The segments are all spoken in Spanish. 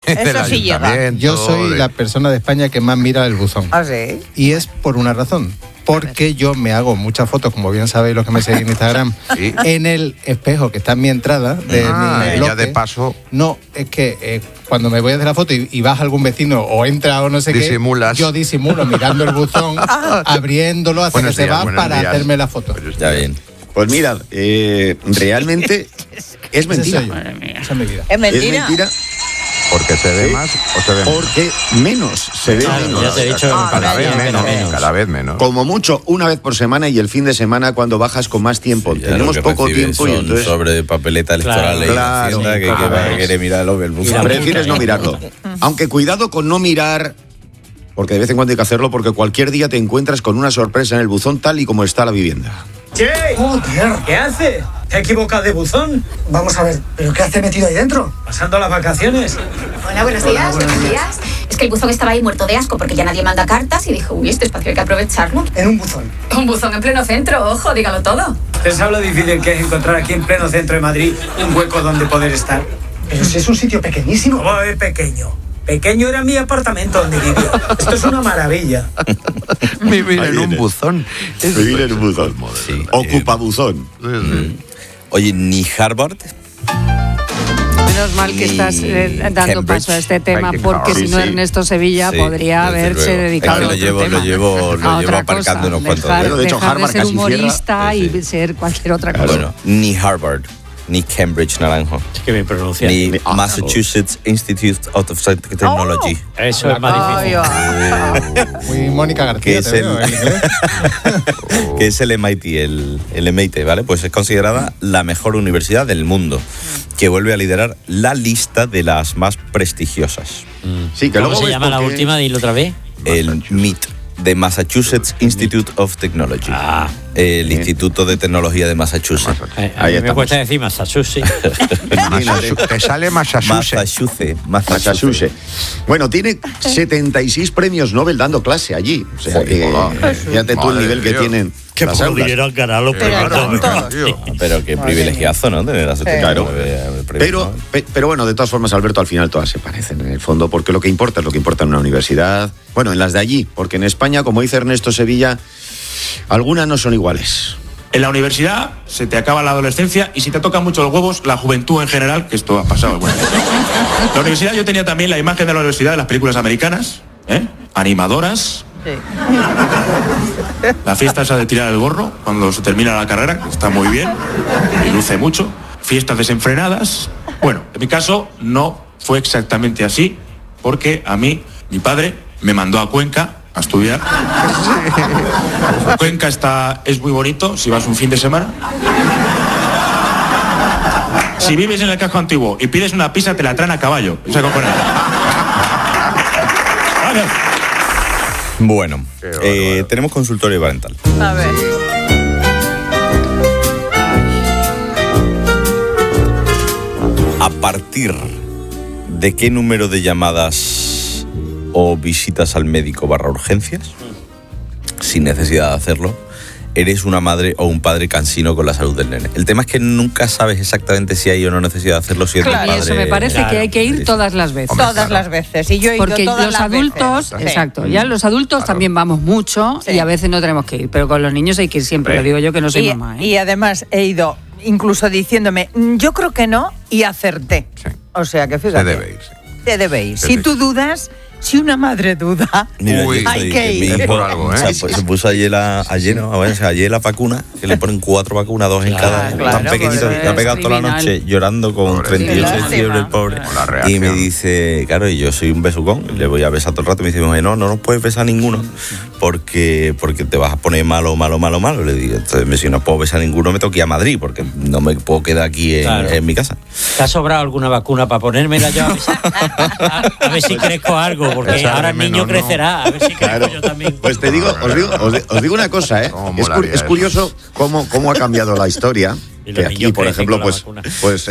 Eso sí llega. Yo soy la persona de España que más mira el buzón. ¿Ah, sí? Y es por una razón. Porque yo me hago muchas fotos, como bien sabéis los que me seguís en Instagram, ¿sí? En el espejo que está en mi entrada de mi bloque. Ya de paso. No, es que cuando me voy a hacer la foto y baja algún vecino o entra o no sé Disimulas. qué, yo disimulo mirando el buzón, abriéndolo hasta que se va para hacerme la foto. Ya bien. Pues mira, realmente es mentira. Esa es mi vida. ¿Es mentira? Es mentira. Porque se ve más o se ve menos. Porque menos se ve menos. Ya te he dicho, cada vez menos. Como mucho, una vez por semana y el fin de semana cuando bajas con más tiempo. Sí, tenemos poco tiempo y entonces sobre de papeleta electoral que va a querer mirar el buzón. Prefieres no mirarlo. Aunque cuidado con no mirar, porque de vez en cuando hay que hacerlo, porque cualquier día te encuentras con una sorpresa en el buzón tal y como está la vivienda. ¡Che! ¡Joder! ¿Qué hace? ¿Te has equivocado de buzón? Vamos a ver, ¿pero qué hace metido ahí dentro? ¿Pasando las vacaciones? Hola, buenos días, buenos días. Es que el buzón estaba ahí muerto de asco porque ya nadie manda cartas y dijo, uy, este espacio hay que aprovecharlo. En un buzón. Un buzón en pleno centro, ojo, dígalo todo. ¿Te sabes lo difícil que es encontrar aquí en pleno centro de Madrid un hueco donde poder estar? Pero si es un sitio pequeñísimo. ¿Cómo es pequeño? Pequeño era mi apartamento donde vivía. Esto es una maravilla. Vivir en un buzón. Vivir en un buzón. Sí, ocupa buzón. Oye, ni Harvard. Menos mal que estás dando paso a este tema, porque si no Ernesto Sevilla podría haberse dedicado a otro tema. Lo llevo aparcando unos cuantos días. Dejar de ser humorista y ser cualquier otra cosa. Bueno, ni Harvard, ni Cambridge Naranjo. Es que me pronuncia. Ni Massachusetts Institute of Technology. Eso es más difícil. Muy Mónica García, te veo en inglés. Que es el MIT, el MIT, ¿vale? Pues es considerada la mejor universidad del mundo, que vuelve a liderar la lista de las más prestigiosas. Sí, que ¿Cómo se llama la última? Dilo otra vez. El MIT, de Massachusetts Institute of Technology. El Instituto de Tecnología de Massachusetts. A mí me cuesta decir Massachusetts. Te sale Massachusetts. Bueno, tiene 76 premios Nobel dando clase allí. O sea, fíjate tú el nivel que tienen. Que pudieron ganarlo. Pero qué privilegiazo, ¿no? Tener las claro. Pero bueno, de todas formas, Alberto, al final todas se parecen en el fondo, porque lo que importa es lo que importa en una universidad. Bueno, en las de allí, porque en España, como dice Ernesto Sevilla, algunas no son iguales. En la universidad se te acaba la adolescencia y si te tocan mucho los huevos, la juventud en general, que esto ha pasado. Bueno. La universidad, yo tenía también la imagen de la universidad de las películas americanas, animadoras. Sí. La fiesta esa de tirar el gorro cuando se termina la carrera, que está muy bien y luce mucho. Fiestas desenfrenadas. Bueno, en mi caso no fue exactamente así, porque a mí, mi padre me mandó a Cuenca a estudiar. Cuenca es muy bonito si vas un fin de semana. Si vives en el casco antiguo y pides una pizza, te la traen a caballo. O sea, bueno, tenemos consultorio parental. A ver. ¿A partir de qué número de llamadas o visitas al médico / urgencias, sin necesidad de hacerlo, eres una madre o un padre cansino con la salud del nene? El tema es que nunca sabes exactamente si hay o no necesidad de hacerlo. Si claro, y eso me parece que hay que ir todas las veces. Todas las veces. Y yo he ido porque todas los las adultos, veces. exacto, ya los adultos también vamos mucho y a veces no tenemos que ir, pero con los niños hay que ir siempre. Lo digo yo que no soy mamá. Y además he ido incluso diciéndome, yo creo que no, y acerté. Sí. O sea que fíjate. Te debe ir. Si tú dudas, si una madre duda, hay que ir. Por algo, se puso ayer la vacuna, que le ponen 4 vacunas, 2 en cada, tan pequeñito, le ha pegado toda la noche llorando con 38 de fiebre, el pobre. Y me dice, claro, y yo soy un besucón, le voy a besar todo el rato, y me dice, no nos puedes besar ninguno, porque te vas a poner malo. Le digo, entonces, si no puedo besar ninguno, me tengo que ir a Madrid, porque no me puedo quedar aquí en mi casa. ¿Te ha sobrado alguna vacuna para ponérmela yo a besar? A ver si crezco algo, porque ahora el niño crecerá, a ver si crezco yo también. Pues te digo, os digo una cosa, es curioso cómo ha cambiado la historia. Que aquí, por ejemplo,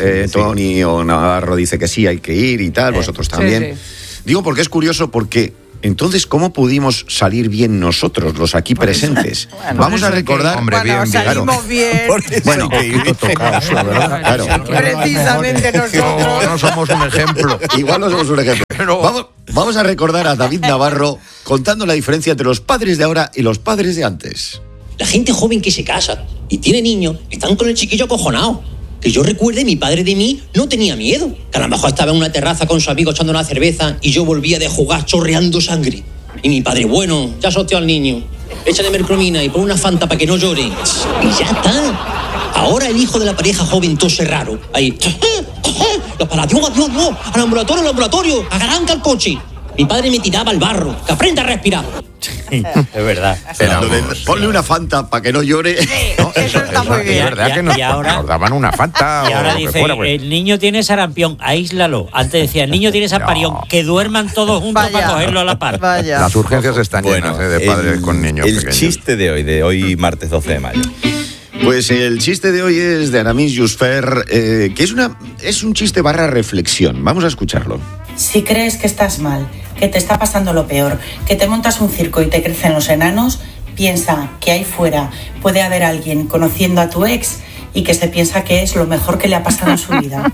Tony o Navarro dice que sí, hay que ir y tal, vosotros también. Sí. Digo porque es curioso, porque Entonces, ¿cómo pudimos salir bien nosotros, los aquí presentes? Bueno, vamos a recordar... Hombre, bien, salimos bien. Bueno, claro. Precisamente nosotros. No somos un ejemplo. Igual no somos un ejemplo. Pero... Vamos a recordar a David Navarro contando la diferencia entre los padres de ahora y los padres de antes. La gente joven que se casa y tiene niños están con el chiquillo acojonado. Que yo recuerde, mi padre de mí no tenía miedo. Que a lo mejor estaba en una terraza con su amigo echando una cerveza y yo volvía de jugar chorreando sangre. Y mi padre, bueno, ya sorteó al niño. Échale mercromina y pon una Fanta para que no llore. Y ya está. Ahora el hijo de la pareja joven tose raro. Ahí. Los para, Dios, al ambulatorio, arranca el coche. Mi padre me tiraba al barro. Que aprenda a respirar. Es verdad. Ponle una Fanta para que no llore. Sí, no, eso está muy bien. Es verdad que nos daban una Fanta. Y ahora dice, el niño tiene sarampión, aíslalo. Antes decía, el niño tiene samparión, que duerman todos juntos para cogerlo a la par. Vaya. Las urgencias están llenas de padres con niños pequeños. El chiste de hoy, martes 12 de mayo. Pues el chiste de hoy es de Aramis Jusfer, que es un chiste / reflexión. Vamos a escucharlo. Si crees que estás mal, que te está pasando lo peor, que te montas un circo y te crecen los enanos, piensa que ahí fuera puede haber alguien conociendo a tu ex y que se piensa que es lo mejor que le ha pasado en su vida.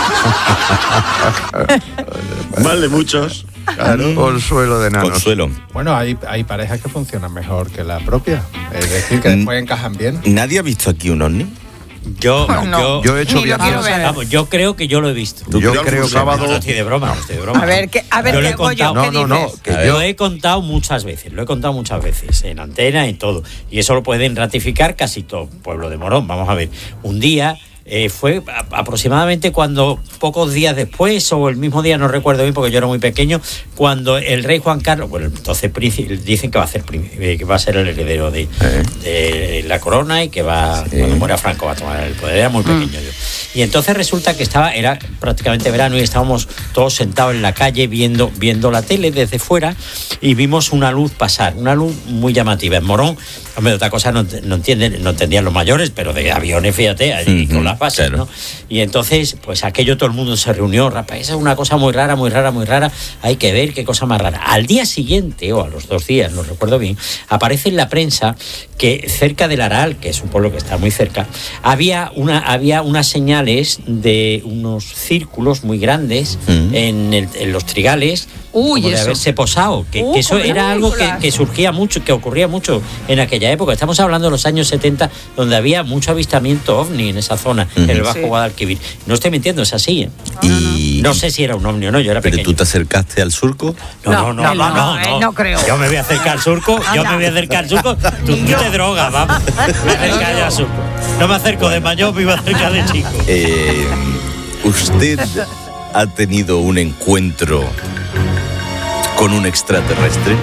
Mal de muchos. Claro. Consuelo de nanos. Consuelo. Bueno, hay parejas que funcionan mejor que la propia. Es decir, que después encajan bien. ¿Nadie ha visto aquí un ovni? Yo he hecho viajes. Vamos, yo creo que yo lo he visto. Yo creo que sábado. No estoy de broma. A ver, yo lo he contado. No. Lo he contado muchas veces. En antena y todo. Y eso lo pueden ratificar casi todo pueblo de Morón. Vamos a ver. Un día fue aproximadamente cuando pocos días después o el mismo día, no recuerdo bien porque yo era muy pequeño, cuando el rey Juan Carlos, bueno, entonces príncipe, dicen que va a ser el heredero de la corona y que cuando muera Franco va a tomar el poder. Era muy pequeño yo. Y entonces resulta que era prácticamente verano y estábamos todos sentados en la calle viendo la tele desde fuera y vimos una luz pasar, una luz muy llamativa. En Morón, hombre, otra cosa no entendían los mayores, pero de aviones, fíjate, allí con las bases, claro. ¿No? Y entonces, pues aquello todo el mundo se reunió, rapaz, esa es una cosa muy rara, hay que ver qué cosa más rara. Al día siguiente, o a los 2 días, no recuerdo bien, aparece en la prensa que cerca del Aral, que es un pueblo que está muy cerca, había unas señales de unos círculos muy grandes en los trigales, de haberse posado, que eso era algo que surgía mucho, que ocurría mucho en aquella época. Estamos hablando de los años 70, donde había mucho avistamiento ovni en esa zona, en el Bajo Guadalquivir. No estoy mintiendo, es así. Y no sé si era un ovni o no, yo era pequeño. ¿Pero tú te acercaste al surco? No creo. Yo me voy a acercar al surco, tú te drogas, vamos. Me acercaré al surco. No me acerco de mayor, me iba a acercar de chico. ¿Usted ha tenido un encuentro con un extraterrestre?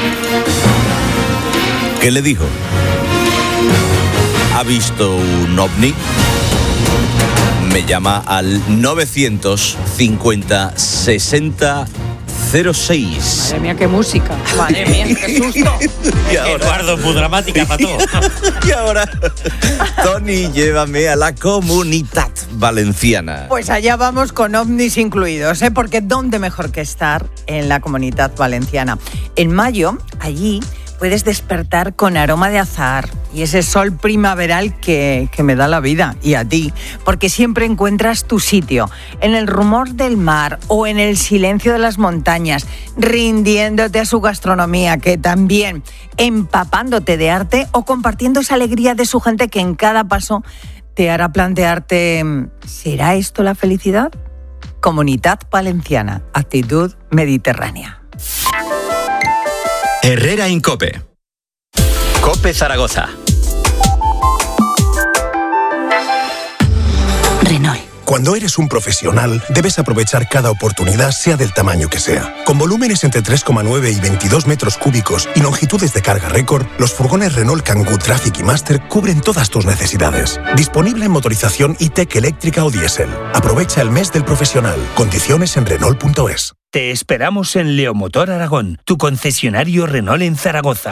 ¿Qué le dijo? ¿Ha visto un ovni? Me llama al 950 60 06. Madre mía, qué música. Madre mía, qué susto. Y ahora, Eduardo, muy dramática para todo. Y ahora, Tony, llévame a la Comunitat Valenciana. Pues allá vamos con ovnis incluidos, porque ¿dónde mejor que estar? En la Comunitat Valenciana. En mayo, allí puedes despertar con aroma de azahar y ese sol primaveral que me da la vida, y a ti, porque siempre encuentras tu sitio, en el rumor del mar o en el silencio de las montañas, rindiéndote a su gastronomía, que también, empapándote de arte o compartiendo esa alegría de su gente que en cada paso te hará plantearte, ¿será esto la felicidad? Comunitat Valenciana, actitud mediterránea. Herrera Incope. Cope Zaragoza. Renault. Cuando eres un profesional, debes aprovechar cada oportunidad, sea del tamaño que sea. Con volúmenes entre 3,9 y 22 metros cúbicos y longitudes de carga récord, los furgones Renault Kangoo Traffic y Master cubren todas tus necesidades. Disponible en motorización e-tech eléctrica o diésel. Aprovecha el mes del profesional. Condiciones en Renault.es. Te esperamos en Leomotor Aragón, tu concesionario Renault en Zaragoza.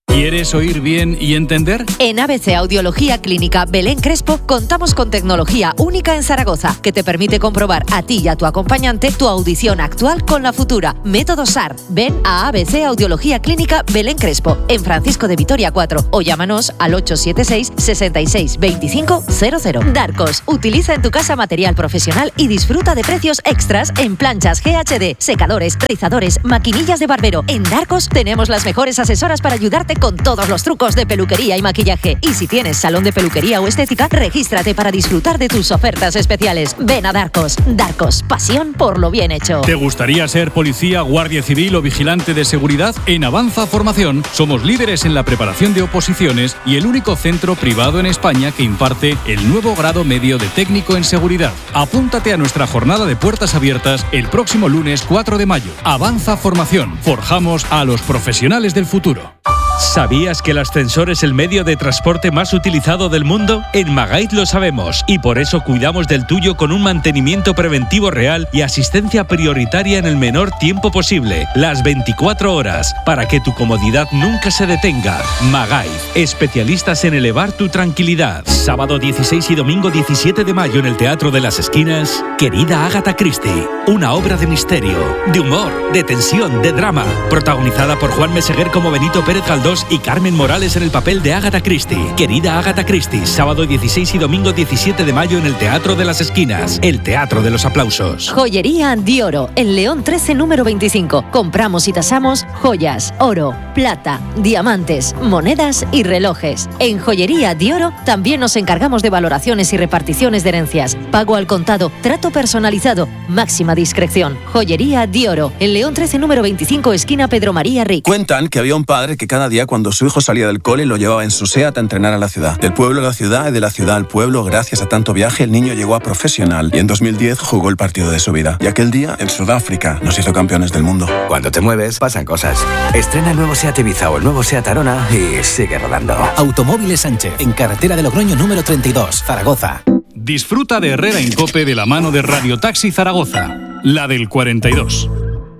¿Quieres oír bien y entender? En ABC Audiología Clínica Belén Crespo contamos con tecnología única en Zaragoza que te permite comprobar a ti y a tu acompañante tu audición actual con la futura. Método SAR. Ven a ABC Audiología Clínica Belén Crespo en Francisco de Vitoria 4 o llámanos al 876 66 25 00. Darcos. Utiliza en tu casa material profesional y disfruta de precios extras en planchas GHD, secadores, rizadores, maquinillas de barbero. En Darcos tenemos las mejores asesoras para ayudarte con todos los trucos de peluquería y maquillaje. Y si tienes salón de peluquería o estética, regístrate para disfrutar de tus ofertas especiales. Ven a Darcos. Darcos, pasión por lo bien hecho. ¿Te gustaría ser policía, guardia civil o vigilante de seguridad? En Avanza Formación somos líderes en la preparación de oposiciones y el único centro privado en España que imparte el nuevo grado medio de técnico en seguridad. Apúntate a nuestra jornada de puertas abiertas el próximo lunes 4 de mayo. Avanza Formación. Forjamos a los profesionales del futuro. ¿Sabías que el ascensor es el medio de transporte más utilizado del mundo? En Magait lo sabemos y por eso cuidamos del tuyo con un mantenimiento preventivo real y asistencia prioritaria en el menor tiempo posible, las 24 horas, para que tu comodidad nunca se detenga. Magait, especialistas en elevar tu tranquilidad. Sábado 16 y domingo 17 de mayo en el Teatro de las Esquinas, Querida Agatha Christie, una obra de misterio, de humor, de tensión, de drama, protagonizada por Juan Meseguer como Benito Pérez Galdós y Carmen Morales en el papel de Agatha Christie. Querida Agatha Christie, sábado 16 y domingo 17 de mayo en el Teatro de las Esquinas, el Teatro de los Aplausos. Joyería Dioro, en León 13 número 25. Compramos y tasamos joyas, oro, plata, diamantes, monedas y relojes. En Joyería Dioro también nos encargamos de valoraciones y reparticiones de herencias. Pago al contado, trato personalizado, máxima discreción. Joyería Dioro, en León 13 número 25, esquina Pedro María Ric. Cuentan que había un padre que cada día cuando su hijo salía del cole lo llevaba en su SEAT a entrenar a la ciudad. Del pueblo a la ciudad y de la ciudad al pueblo, gracias a tanto viaje, el niño llegó a profesional y en 2010 jugó el partido de su vida. Y aquel día, en Sudáfrica, nos hizo campeones del mundo. Cuando te mueves, pasan cosas. Estrena el nuevo SEAT Ibiza o el nuevo SEAT Arona y sigue rodando. Automóviles Sánchez, en carretera de Logroño número 32, Zaragoza. Disfruta de Herrera en COPE de la mano de Radio Taxi Zaragoza, la del 42.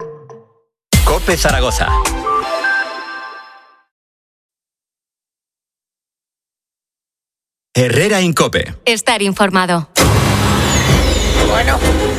COPE Zaragoza. Herrera en COPE. Estar informado. Bueno.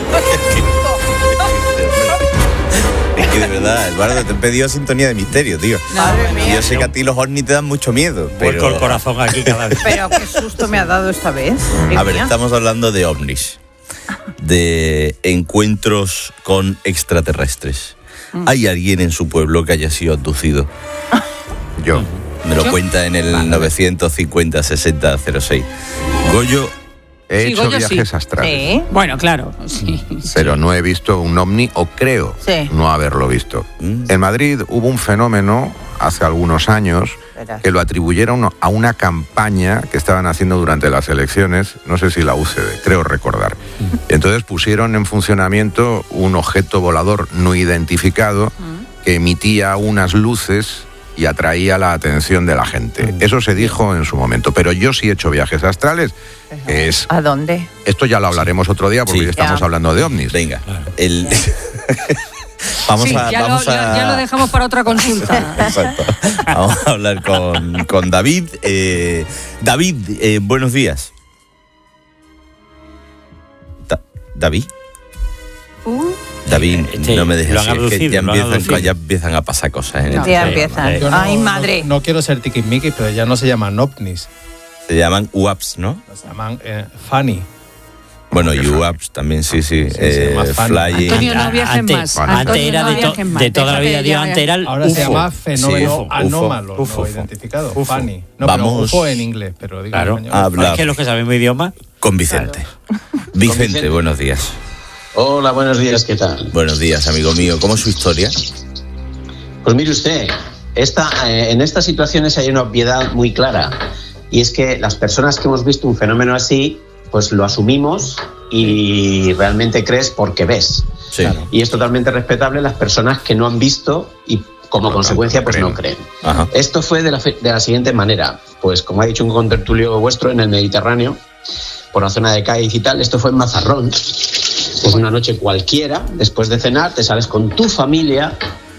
Es que de verdad, Eduardo, te he pedido sintonía de misterio, tío. Madre mía. Yo sé que a ti los ovnis te dan mucho miedo. Vuelco el corazón aquí cada vez. Pero qué susto me ha dado esta vez. A ver, estamos hablando de ovnis, de encuentros con extraterrestres. ¿Hay alguien en su pueblo que haya sido abducido? Yo. Me lo cuenta en el 950-6006. Goyo. He hecho viajes astrales. ¿Sí? Bueno, claro. Sí, pero no he visto un ovni, o creo no haberlo visto. En Madrid hubo un fenómeno hace algunos años que lo atribuyeron a una campaña que estaban haciendo durante las elecciones, no sé si la UCD, creo recordar. Entonces pusieron en funcionamiento un objeto volador no identificado que emitía unas luces y atraía la atención de la gente. Eso se dijo en su momento, pero yo sí he hecho viajes astrales, que es... ¿A dónde? Esto ya lo hablaremos otro día porque estamos hablando de ovnis. Venga, ya lo dejamos para otra consulta. Exacto. Vamos a hablar con David. David, buenos días. David. David, no me dejes así, es que ya empiezan a pasar cosas. Ya empiezan. Ay, madre. No quiero ser tiquismiquis, pero ya no se llaman ovnis. Se llaman UAPs, ¿no? Se llaman funny. Bueno, y UAPs también, sí. Flying. Antonio, no viajes más. Antes era de toda la vida, antes era el ahora UFO. se llama fenómeno anómalo, no identificado. Funny. No, pero UFO en inglés, pero digo en español. Es que los que sabemos idioma. Con Vicente. Vicente, buenos días. Hola, buenos días, ¿qué tal? Buenos días, amigo mío. ¿Cómo es su historia? Pues mire usted, en estas situaciones hay una obviedad muy clara, y es que las personas que hemos visto un fenómeno así, pues lo asumimos y realmente crees porque ves. Sí. Claro. Y es totalmente respetable las personas que no han visto y como consecuencia pues no creen. Ajá. Esto fue de la siguiente manera, pues como ha dicho un contertulio vuestro, en el Mediterráneo, por la zona de Cádiz y tal, esto fue en Mazarrón. Pues una noche cualquiera, después de cenar, te sales con tu familia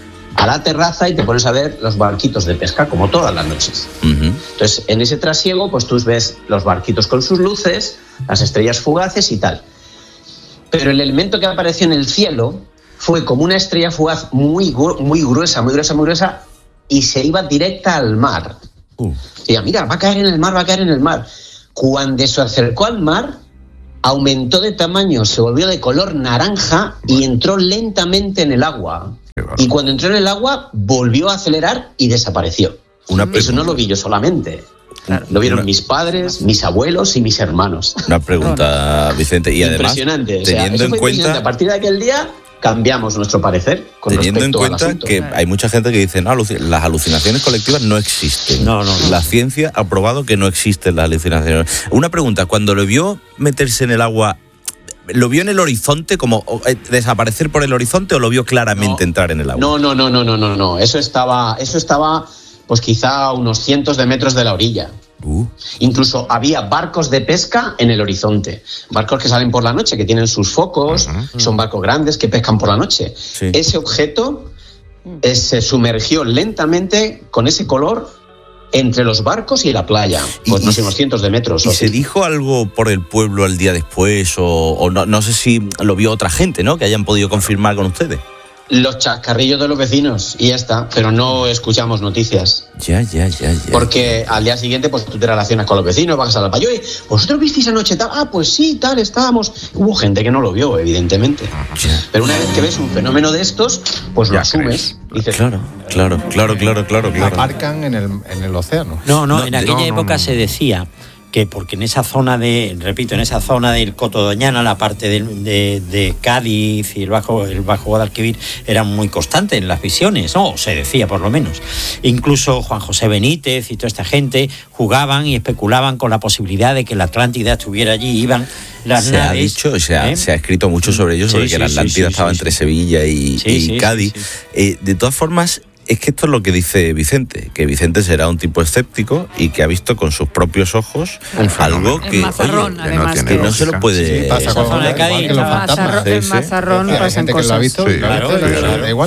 a la terraza y te pones a ver los barquitos de pesca, como todas las noches. Entonces, en ese trasiego, pues tú ves los barquitos con sus luces, las estrellas fugaces y tal. Pero el elemento que apareció en el cielo fue como una estrella fugaz muy gruesa, y se iba directa al mar. Decía, mira, va a caer en el mar. Cuando se acercó al mar, aumentó de tamaño, se volvió de color naranja y entró lentamente en el agua. Y cuando entró en el agua, volvió a acelerar y desapareció. Eso no lo vi yo solamente. Lo vieron mis padres, mis abuelos y mis hermanos. Una pregunta, Vicente, y además, impresionante. Teniendo en cuenta, a partir de aquel día cambiamos nuestro parecer con teniendo en respecto cuenta al asunto. que hay mucha gente que dice, no, las alucinaciones colectivas no existen. No. La ciencia ha probado que no existen las alucinaciones. Una pregunta, cuando lo vio meterse en el agua, ¿lo vio en el horizonte, como desaparecer por el horizonte, o lo vio claramente entrar en el agua? No. Eso estaba pues quizá a unos cientos de metros de la orilla. Incluso había barcos de pesca en el horizonte, barcos que salen por la noche, que tienen sus focos, son barcos grandes que pescan por la noche. Sí. Ese objeto se sumergió lentamente con ese color entre los barcos y la playa, pues no sé, unos cientos de metros. ¿Y se dijo algo por el pueblo al día después, o no sé si lo vio otra gente, ¿no?, que hayan podido confirmar con ustedes? Los chascarrillos de los vecinos y ya está, pero no escuchamos noticias. Ya. Porque al día siguiente pues tú te relacionas con los vecinos, vas a la playa, ¿vosotros visteis anoche tal? Ah, pues sí, tal, estábamos. Hubo gente que no lo vio, evidentemente. Pero una vez que ves un fenómeno de estos, pues lo asumes. Dices, claro. Aparcan en el océano. No, en aquella época se decía que porque en esa zona del Coto Doñana, la parte de Cádiz y el Bajo Guadalquivir eran muy constantes en las visiones, ¿no? Se decía por lo menos. Incluso Juan José Benítez y toda esta gente jugaban y especulaban con la posibilidad de que la Atlántida estuviera allí, iban las naves. Se ha dicho, se ha escrito mucho sobre ello, sobre que la Atlántida estaba entre Sevilla y Cádiz. De todas formas, es que esto es lo que dice Vicente, que Vicente será un tipo escéptico y que ha visto con sus propios ojos algo que, Mazarrón, oye, que no se lo puede... Sí, pasa con zona de Cádiz, en Mazarrón pasan cosas. Da igual.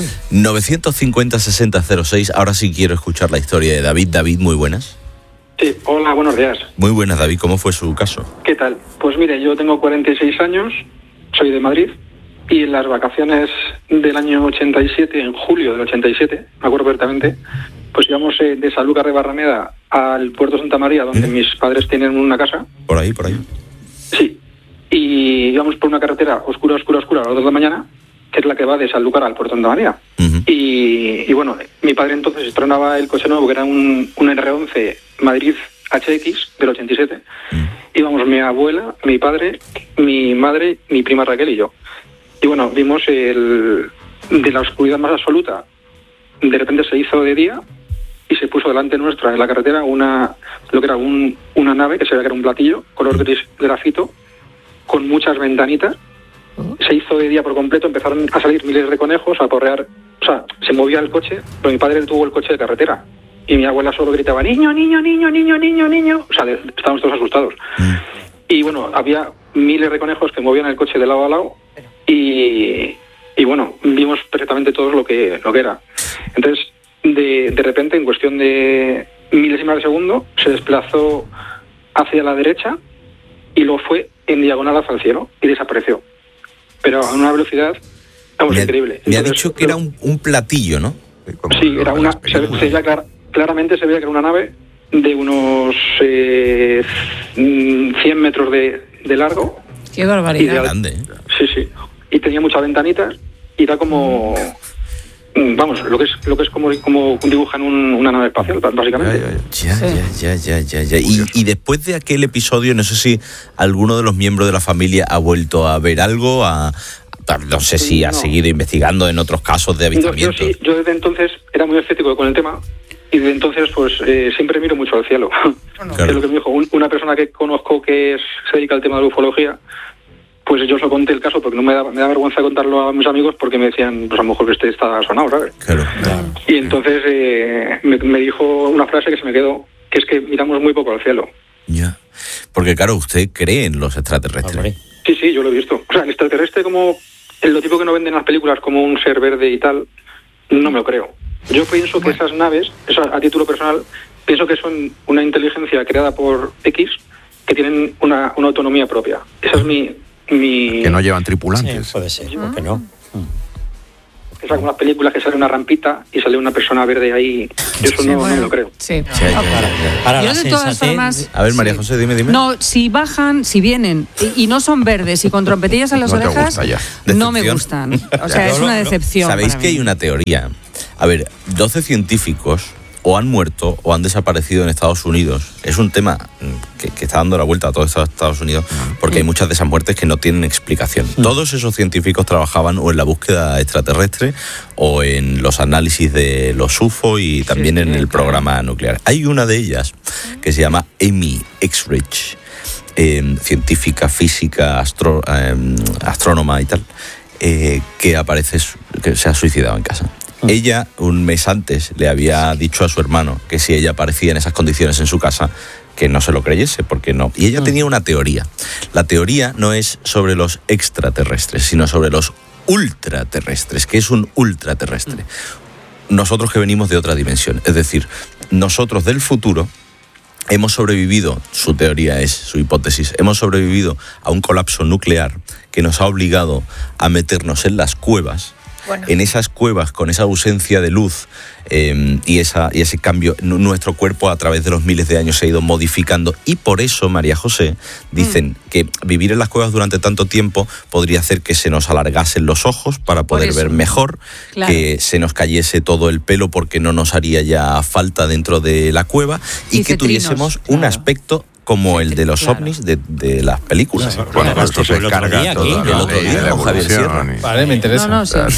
950-6006, ahora sí quiero escuchar la historia de David. David, muy buenas. Sí, hola, buenos días. Muy buenas, David, ¿cómo fue su caso? ¿Qué tal? Pues mire, yo tengo 46 años, soy de Madrid, y en las vacaciones del año 87, en julio del 87, me acuerdo perfectamente, pues íbamos de Sanlúcar de Barrameda al puerto Santa María, donde mis padres tienen una casa. Por ahí. Sí, y íbamos por una carretera oscura, a las 2 de la mañana, que es la que va de Sanlúcar al puerto Santa María. Y bueno, mi padre entonces estrenaba el coche nuevo, que era un R11 Madrid HX del 87. Íbamos mi abuela, mi padre, mi madre, mi prima Raquel y yo. Y bueno, vimos de la oscuridad más absoluta, de repente se hizo de día y se puso delante nuestra en la carretera una nave que se veía que era un platillo, color gris grafito, con muchas ventanitas. Se hizo de día por completo, empezaron a salir miles de conejos, a porrear, o sea, se movía el coche, pero mi padre detuvo el coche de carretera. Y mi abuela solo gritaba, niño. O sea, estábamos todos asustados. Y bueno, había miles de conejos que movían el coche de lado a lado. Y bueno, vimos perfectamente todos lo que era. Entonces, de repente, en cuestión de milésimas de segundo, se desplazó hacia la derecha y luego fue en diagonal hacia el cielo y desapareció. Pero a una velocidad increíble. Me ha dicho que era un platillo, ¿no? Sí, era una... claramente se veía que era una nave de unos 100 metros de largo. ¡Qué barbaridad! Grande, ¿eh? Sí. Y tenía muchas ventanitas y era como... Vamos, lo que es como dibujan una nave espacial, básicamente. Ya. Y después de aquel episodio, no sé si alguno de los miembros de la familia ha vuelto a ver algo, no sé si ha seguido investigando en otros casos de avistamientos. Yo desde entonces era muy escéptico con el tema y desde entonces pues siempre miro mucho al cielo. Claro. Es lo que me dijo una persona que conozco que se dedica al tema de la ufología. Pues yo os lo conté el caso porque no me da vergüenza contarlo a mis amigos porque me decían, pues a lo mejor que este está sonado, ¿sabes? Claro. Y entonces me dijo una frase que se me quedó, que es que miramos muy poco al cielo. Ya. Porque claro, usted cree en los extraterrestres. Sí, yo lo he visto. O sea, el extraterrestre como lo tipo que no venden en las películas como un ser verde y tal, no me lo creo. Yo pienso que esas naves, eso a título personal, pienso que son una inteligencia creada por X que tienen una autonomía propia. Esa es mi... Que no llevan tripulantes. Sí, puede ser, ¿por qué no? Es como las películas que sale una rampita y sale una persona verde ahí. Yo eso no me lo creo. Sí. Para yo la de todas formas... A ver, María José, dime. No, si vienen y no son verdes y con trompetillas en las orejas, no me gustan. O sea, es una decepción. ¿Sabéis que hay una teoría? A ver, 12 científicos o han muerto o han desaparecido en Estados Unidos. Es un tema que está dando la vuelta a todo Estados Unidos porque hay muchas de esas muertes que no tienen explicación. Todos esos científicos trabajaban o en la búsqueda extraterrestre o en los análisis de los UFO y también en el programa nuclear. Hay una de ellas que se llama Amy Exrich, científica, física, astrónoma y tal, que aparece que se ha suicidado en casa. Ella, un mes antes, le había dicho a su hermano que si ella aparecía en esas condiciones en su casa, que no se lo creyese, porque no. Y ella tenía una teoría. La teoría no es sobre los extraterrestres, sino sobre los ultraterrestres. ¿Qué es un ultraterrestre? Nosotros que venimos de otra dimensión. Es decir, nosotros del futuro hemos sobrevivido, su teoría es, su hipótesis, hemos sobrevivido a un colapso nuclear que nos ha obligado a meternos en las cuevas. Bueno. En esas cuevas, con esa ausencia de luz y ese cambio, nuestro cuerpo a través de los miles de años se ha ido modificando y por eso, María José, dicen que vivir en las cuevas durante tanto tiempo podría hacer que se nos alargasen los ojos para poder ver mejor, claro, que se nos cayese todo el pelo porque no nos haría ya falta dentro de la cueva y que tuviésemos un aspecto como el de los ovnis de las películas. Sí, bueno, esto se carga todo el otro día con Javier Sierra. Vale, me interesa. No, sí.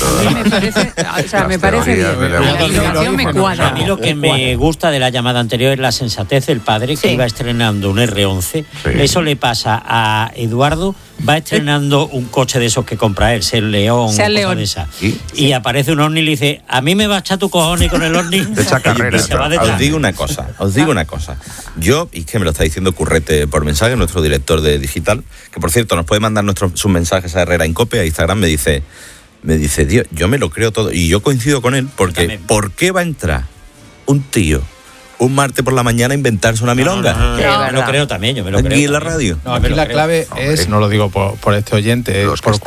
Me parece bien. La indicación me cuadra. A mí lo que me gusta de la llamada anterior es la sensatez del padre que iba estrenando un R11. Sí. Eso le pasa a Eduardo, va estrenando un coche de esos que compra él, Ser León, de esa. Y aparece un ovni y le dice, a mí me va a echar tu cojones con el ovni. De esa carrera. Os digo una cosa. Yo, y que me lo está diciendo Currete por mensaje, nuestro director de digital, que por cierto nos puede mandar sus mensajes a Herrera en Cope, a Instagram, me dice, Dios, yo me lo creo todo. Y yo coincido con él, porque ¿por qué va a entrar un tío un martes por la mañana a inventarse una milonga? Yo me lo creo también, yo me lo creo. Aquí en la radio. No, aquí la clave es, no lo digo por este oyente,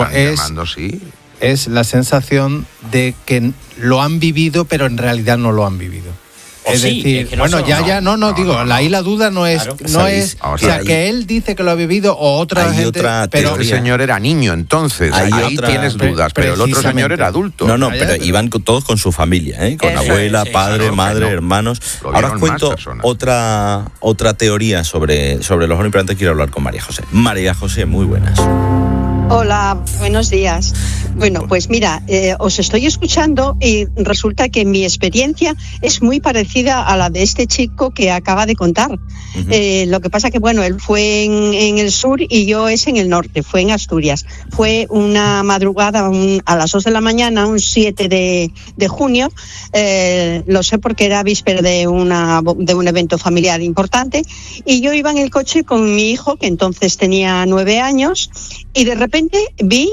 es la sensación de que lo han vivido, pero en realidad no lo han vivido. Es decir, que no digo, ahí la duda no es, o sea, que él dice que lo ha vivido o otra gente, pero este señor era niño, entonces ahí tienes dudas, pero el otro señor era adulto. No, pero iban todos con su familia, con abuela, padre, madre, hermanos. Ahora os cuento otra teoría sobre los ovnis, pero antes quiero hablar con María José. María José, muy buenas. Hola, buenos días. Bueno, pues mira, os estoy escuchando y resulta que mi experiencia es muy parecida a la de este chico que acaba de contar. Lo que pasa que, bueno, él fue en el sur y yo es en el norte, fue en Asturias. Fue una madrugada a las 2 de la mañana, un 7 de junio. Lo sé porque era víspera de un evento familiar importante. Y yo iba en el coche con mi hijo, que entonces tenía 9 años, y de repente vi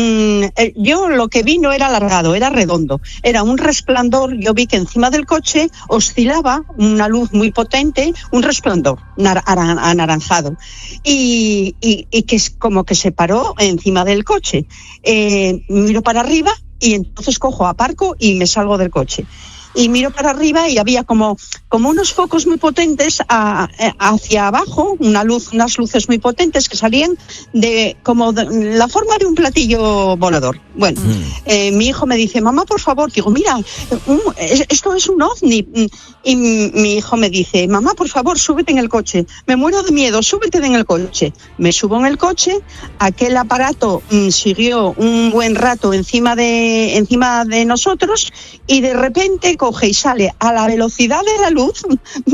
yo lo que vi no era alargado, era redondo, era un resplandor. Yo vi que encima del coche oscilaba una luz muy potente, un resplandor anaranjado y que es como que se paró encima del coche. Miro para arriba y entonces aparco y me salgo del coche. Y miro para arriba y había como unos focos muy potentes hacia abajo, unas luces muy potentes que salían de la forma de un platillo volador. Bueno, mi hijo me dice, mamá, por favor, digo, mira, esto es un ovni. Y mi hijo me dice, mamá, por favor, súbete en el coche. Me muero de miedo, súbete en el coche. Me subo en el coche, aquel aparato siguió un buen rato encima de nosotros y de repente coge y sale a la velocidad de la luz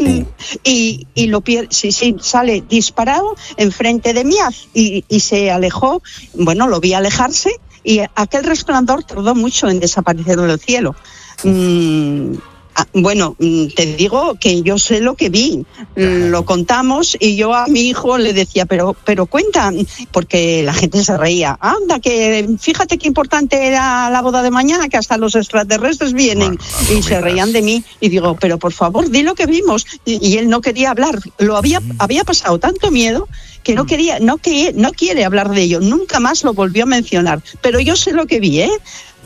y sale disparado enfrente de mí y se alejó. Bueno, lo vi alejarse y aquel resplandor tardó mucho en desaparecer del cielo. Bueno, te digo que yo sé lo que vi, lo contamos y yo a mi hijo le decía, pero cuenta, porque la gente se reía. Anda, que fíjate qué importante era la boda de mañana, que hasta los extraterrestres vienen. Y se reían de mí y digo, pero por favor, di lo que vimos. Y él no quería hablar. Había pasado tanto miedo que no quiere hablar de ello. Nunca más lo volvió a mencionar. Pero yo sé lo que vi, ¿eh?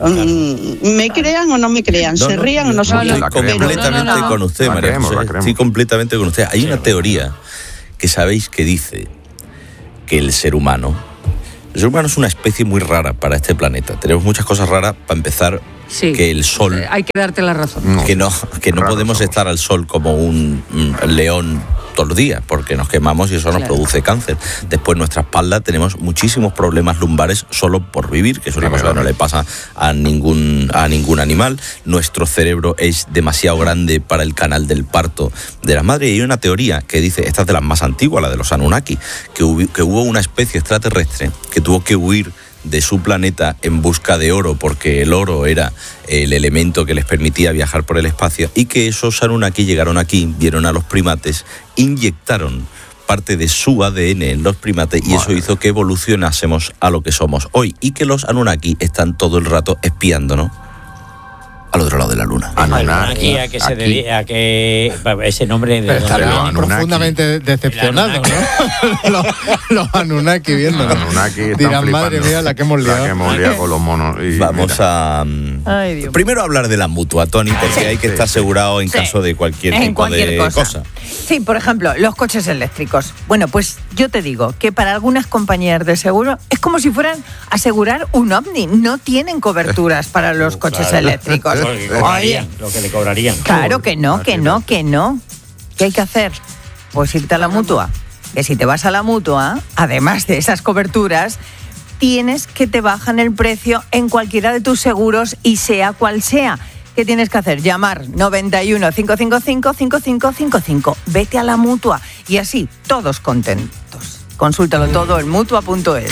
Me crean o no me crean, se rían o no se rían. Estoy completamente con usted, María José. Estoy completamente con usted. Hay una teoría que sabéis que dice que el ser humano es una especie muy rara para este planeta. Tenemos muchas cosas raras. Para empezar, que el sol... Hay que darte la razón. Que no podemos estar al sol como un león todos los días, porque nos quemamos y eso nos produce cáncer. Después, en nuestra espalda tenemos muchísimos problemas lumbares solo por vivir, que es una cosa que no le pasa a ningún animal. Nuestro cerebro es demasiado grande para el canal del parto de las madres. Y hay una teoría que dice, esta es de las más antiguas, la de los Anunnaki, que hubo una especie extraterrestre que tuvo que huir de su planeta en busca de oro, porque el oro era el elemento que les permitía viajar por el espacio, y que esos Anunnaki llegaron aquí, vieron a los primates, inyectaron parte de su ADN en los primates y eso hizo que evolucionásemos a lo que somos hoy, y que los Anunnaki están todo el rato espiándonos al otro lado de la luna. Anunnaki, a que ese nombre de estarían profundamente decepcionados, ¿no? los Anunnaki viendo. Dirán, madre mía, la que hemos liado con los monos. Vamos a primero hablar de la mutua, Tony, porque hay que estar asegurado en caso de cualquier tipo de cosa. Sí, por ejemplo, los coches eléctricos. Bueno, pues yo te digo que para algunas compañías de seguro es como si fueran a asegurar un ovni. No tienen coberturas para los coches eléctricos. Lo que le cobrarían. Claro que no. ¿Qué hay que hacer? Pues irte a la mutua. Que si te vas a la mutua, además de esas coberturas, tienes que te bajan el precio en cualquiera de tus seguros y sea cual sea. ¿Qué tienes que hacer? Llamar 91 555 5555. Vete a la mutua y así todos contentos. Consúltalo todo en mutua.es.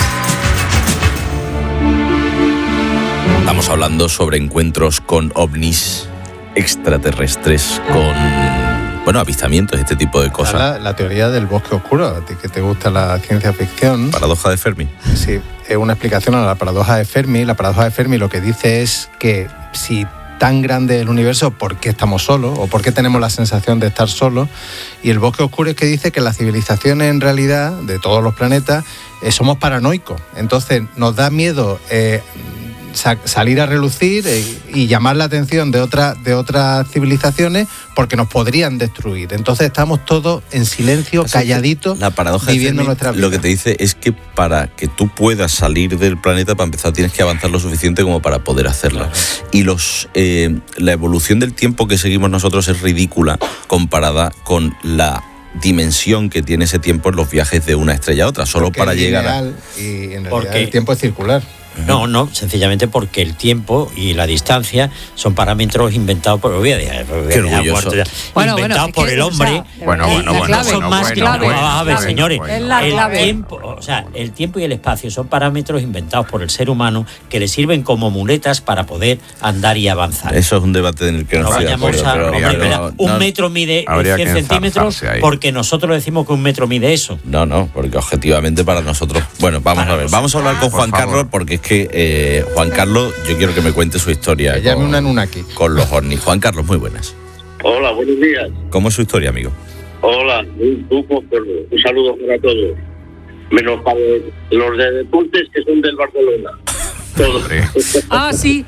Estamos hablando sobre encuentros con ovnis extraterrestres, con avistamientos, este tipo de cosas. La teoría del bosque oscuro, a ti que te gusta la ciencia ficción. Paradoja de Fermi. Sí, es una explicación a la paradoja de Fermi. La paradoja de Fermi lo que dice es que si tan grande el universo, ¿por qué estamos solos? ¿O por qué tenemos la sensación de estar solos? Y el bosque oscuro es que dice que las civilizaciones en realidad, de todos los planetas, somos paranoicos. Entonces nos da miedo salir a relucir y llamar la atención de otras civilizaciones porque nos podrían destruir. Entonces estamos todos en silencio, calladitos, la paradoja viviendo de Fermi, nuestra vida. Lo que te dice es que para que tú puedas salir del planeta, para empezar tienes que avanzar lo suficiente como para poder hacerlo. Y la evolución del tiempo que seguimos nosotros es ridícula comparada con la dimensión que tiene ese tiempo en los viajes de una estrella a otra, solo porque para llegar a... Y en realidad el tiempo es circular. No, sencillamente porque el tiempo y la distancia son parámetros inventados por inventados por el hombre. Son más claves. A ver, señores, el tiempo y el espacio son parámetros inventados por el ser humano que le sirven como muletas para poder andar y avanzar. Eso es un debate en el que no vayamos un metro mide 100 centímetros porque nosotros decimos que un metro mide eso. No, porque objetivamente para nosotros... Bueno, vamos a ver, vamos a hablar con Juan Carlos porque es que Juan Carlos, yo quiero que me cuente su historia con los ovnis. Juan Carlos, muy buenas. Hola, buenos días. ¿Cómo es su historia, amigo? Hola, un saludo para todos. Menos para los de deportes que son del Barcelona. Todos. Sí.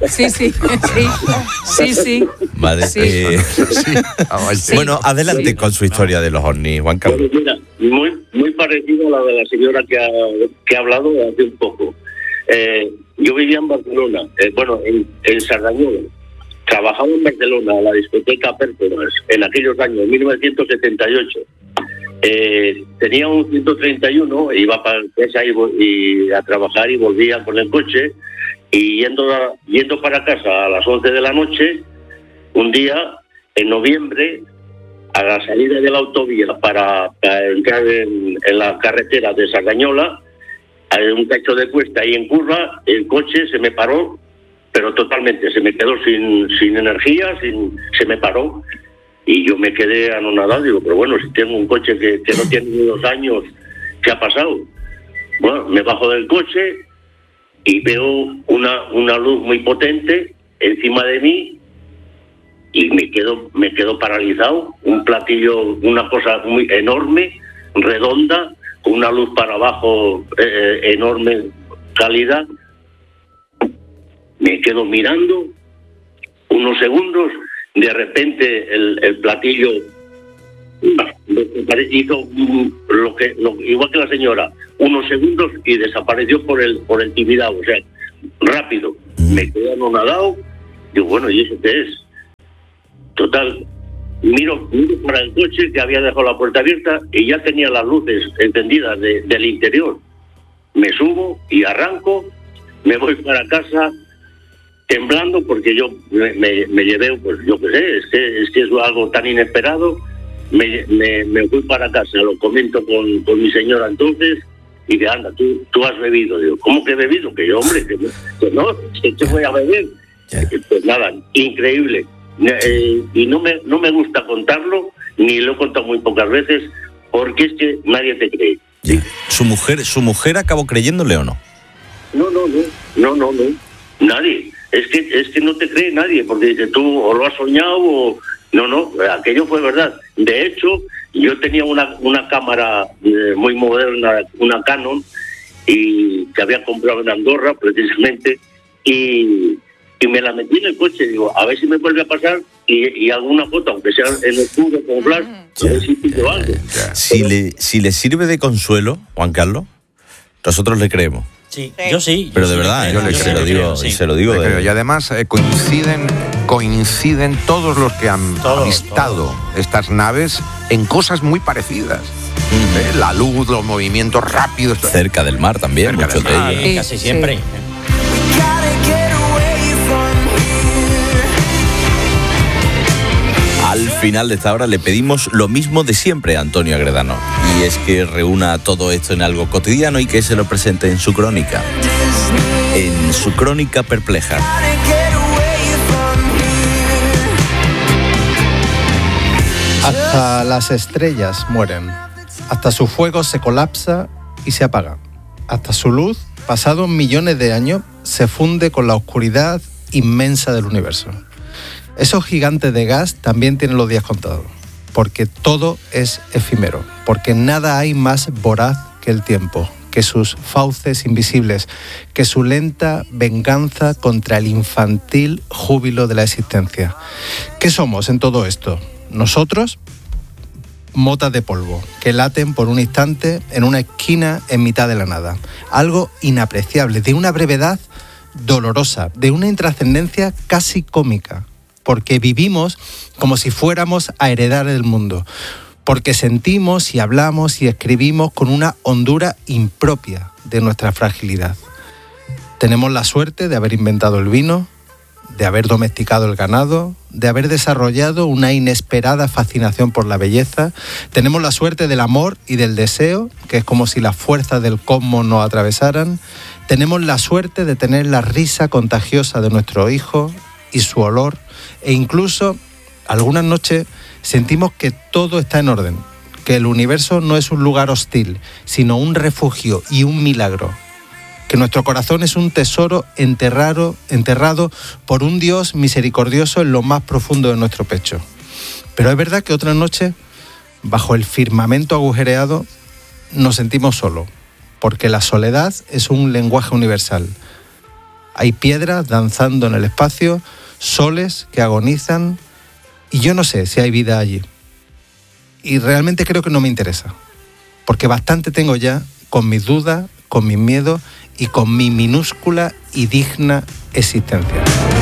Vale. Sí. Bueno, adelante con su historia de los ovnis, Juan Carlos. Pues mira, muy parecido a la de la señora que ha hablado hace un poco. Yo vivía en Barcelona, en Sardañola. Trabajaba en Barcelona, en la discoteca Pérgolas, en aquellos años, 1978. Tenía un 131, iba para casa y a trabajar y volvía con el coche. Y yendo para casa a las 11 de la noche, un día, en noviembre, a la salida de la autovía para entrar en la carretera de Sardañola, hay un cacho de cuesta y en curva, el coche se me paró pero totalmente, se me quedó sin energía, se me paró, y yo me quedé anonadado. Digo, pero bueno, si tengo un coche que no tiene ni 2 años, ¿qué ha pasado? Bueno, me bajo del coche y veo una luz muy potente encima de mí y me quedo paralizado. Un platillo, una cosa muy enorme, redonda, con una luz para abajo enorme, cálida. Me quedo mirando unos segundos, de repente el platillo hizo igual que la señora, unos segundos y desapareció por el tibidabo, o sea, rápido. Me quedé anonadado, digo, bueno, ¿y eso qué es? Total, miro para el coche, que había dejado la puerta abierta y ya tenía las luces encendidas del interior. Me subo y arranco, me voy para casa temblando, porque yo me llevé, pues yo qué sé, es que es algo tan inesperado. Me fui para casa, lo comento con mi señora entonces, y de anda, tú has bebido. Digo, ¿cómo que he bebido? Que yo, hombre, que no, que voy a beber. Pues nada, increíble. Y no me gusta contarlo, ni lo he contado muy pocas veces, porque es que nadie te cree. Sí. ¿Su mujer acabó creyéndole o no? No, nadie. Es que no te cree nadie, porque dice, tú o lo has soñado o... No, aquello fue verdad. De hecho, yo tenía una cámara muy moderna, una Canon, y que había comprado en Andorra, precisamente, y me la metí en el coche. Digo, a ver si me vuelve a pasar y alguna foto, aunque sea en el cubo con flash, a ver si pido algo. Si le sirve de consuelo, Juan Carlos, nosotros le creemos. Sí, yo sí. Pero de verdad, yo se lo digo. Y además coinciden todos los que han avistado estas naves en cosas muy parecidas. La luz, los movimientos rápidos. Cerca del mar también, muchos de ellos. Sí, casi siempre. Al final de esta hora le pedimos lo mismo de siempre a Antonio Agredano, y es que reúna todo esto en algo cotidiano y que se lo presente en su crónica, perpleja. Hasta las estrellas mueren, hasta su fuego se colapsa y se apaga, hasta su luz, pasados millones de años, se funde con la oscuridad inmensa del universo. Esos gigantes de gas también tienen los días contados, porque todo es efímero, porque nada hay más voraz que el tiempo, que sus fauces invisibles, que su lenta venganza contra el infantil júbilo de la existencia. ¿Qué somos en todo esto? Nosotros, motas de polvo, que laten por un instante en una esquina en mitad de la nada. Algo inapreciable, de una brevedad dolorosa, de una intrascendencia casi cómica. Porque vivimos como si fuéramos a heredar el mundo, porque sentimos y hablamos y escribimos con una hondura impropia de nuestra fragilidad. Tenemos la suerte de haber inventado el vino, de haber domesticado el ganado, de haber desarrollado una inesperada fascinación por la belleza. Tenemos la suerte del amor y del deseo, que es como si las fuerzas del cosmos nos atravesaran. Tenemos la suerte de tener la risa contagiosa de nuestro hijo y su olor, e incluso algunas noches sentimos que todo está en orden, que el universo no es un lugar hostil, sino un refugio y un milagro, que nuestro corazón es un tesoro enterrado por un Dios misericordioso en lo más profundo de nuestro pecho. Pero es verdad que otras noches, bajo el firmamento agujereado, nos sentimos solos, porque la soledad es un lenguaje universal. Hay piedras danzando en el espacio, soles que agonizan, y yo no sé si hay vida allí. Y realmente creo que no me interesa, porque bastante tengo ya con mis dudas, con mis miedos y con mi minúscula y digna existencia.